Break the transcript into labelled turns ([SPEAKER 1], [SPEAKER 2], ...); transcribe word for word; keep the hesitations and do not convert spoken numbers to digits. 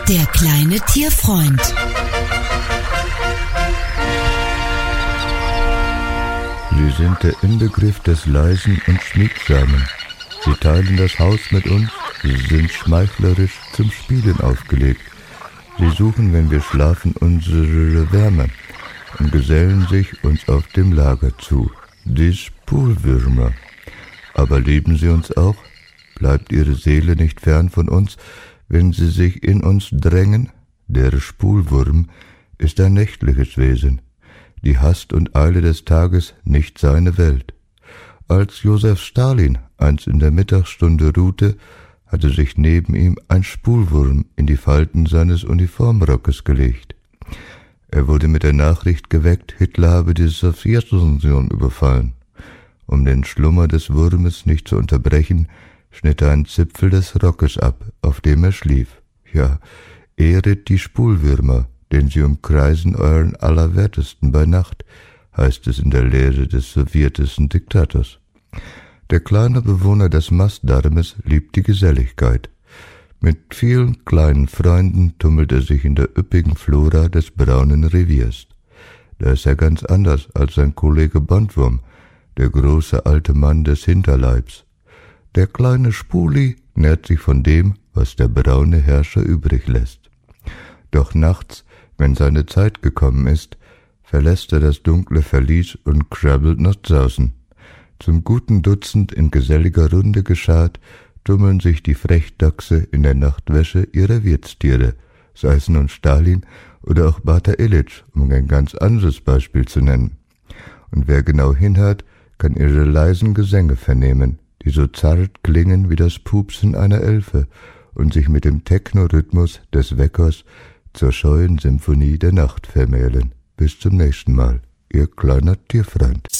[SPEAKER 1] Der kleine Tierfreund.
[SPEAKER 2] Sie sind der Inbegriff des Leisen und Schmiegsamen. Sie teilen das Haus mit uns, sie sind schmeichlerisch zum Spielen aufgelegt. Sie suchen, wenn wir schlafen, unsere Wärme und gesellen sich uns auf dem Lager zu. Die Spulwürmer. Aber lieben sie uns auch? Bleibt ihre Seele nicht fern von uns, wenn sie sich in uns drängen? Der Spulwurm ist ein nächtliches Wesen, die Hast und Eile des Tages nicht seine Welt. Als Josef Stalin einst in der Mittagsstunde ruhte, hatte sich neben ihm ein Spulwurm in die Falten seines Uniformrockes gelegt. Er wurde mit der Nachricht geweckt, Hitler habe die Sowjetunion überfallen. Um den Schlummer des Wurmes nicht zu unterbrechen, schnitt er einen Zipfel des Rockes ab, auf dem er schlief. Ja, ehret die Spulwürmer, denn sie umkreisen euren Allerwertesten bei Nacht, heißt es in der Lehre des sowjetischen Diktators. Der kleine Bewohner des Mastdarmes liebt die Geselligkeit. Mit vielen kleinen Freunden tummelt er sich in der üppigen Flora des braunen Reviers. Da ist er ganz anders als sein Kollege Bandwurm, der große alte Mann des Hinterleibs. Der kleine Spuli nährt sich von dem, was der braune Herrscher übrig lässt. Doch nachts, wenn seine Zeit gekommen ist, verlässt er das dunkle Verlies und krabbelt nach draußen. Zum guten Dutzend in geselliger Runde geschart, tummeln sich die Frechdachse in der Nachtwäsche ihrer Wirtstiere, sei es nun Stalin oder auch Bata Ilitsch, um ein ganz anderes Beispiel zu nennen. Und wer genau hinhört, kann ihre leisen Gesänge vernehmen, die so zart klingen wie das Pupsen einer Elfe und sich mit dem Techno-Rhythmus des Weckers zur scheuen Symphonie der Nacht vermählen. Bis zum nächsten Mal, Ihr kleiner Tierfreund.